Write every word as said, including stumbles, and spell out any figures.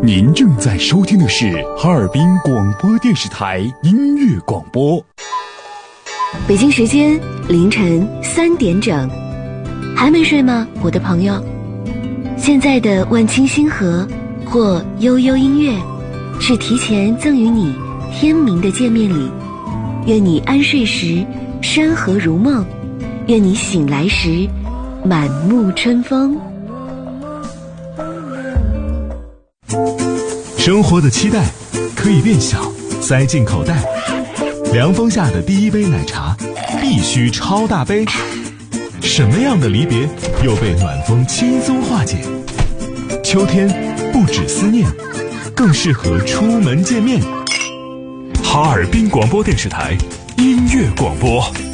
您正在收听的是哈尔滨广播电视台音乐广播。 北京时间凌晨三点整，还没睡吗，我的朋友？现在的万青星河或悠悠音乐，是提前赠予你天明的见面礼。愿你安睡时山河如梦，愿你醒来时满目春风。 生活的期待可以变小，塞进口袋。凉风下的第一杯奶茶必须超大杯。什么样的离别又被暖风轻松化解？秋天不止思念，更适合出门见面。 哈尔滨广播电视台音乐广播。